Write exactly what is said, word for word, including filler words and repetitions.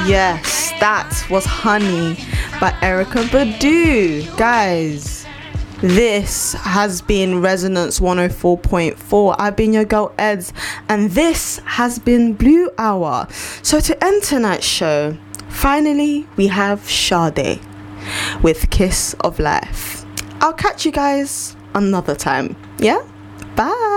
Yes, that was Honey by Erykah Badu. Guys, this has been Resonance one oh four point four. I've been your girl Eds, and this has been Blue Hour. So to end tonight's show, finally we have Sade with Kiss of Life. I'll catch you guys another time. Yeah? Bye.